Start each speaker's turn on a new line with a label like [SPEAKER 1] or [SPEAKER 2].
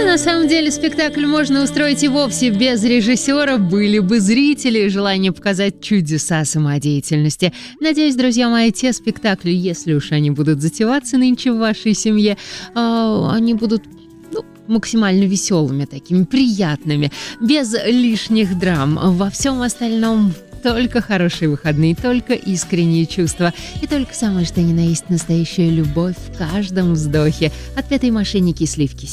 [SPEAKER 1] На самом деле спектакль можно устроить и вовсе без режиссера, были бы зрители и желание показать чудеса самодеятельности. Надеюсь, друзья мои, те спектакли, если уж они будут затеваться нынче в вашей семье, они будут максимально веселыми, такими приятными, без лишних драм. Во всем остальном только хорошие выходные, только искренние чувства и только самое что ни на есть настоящая любовь в каждом вздохе. Отпетые мошенники и сливки.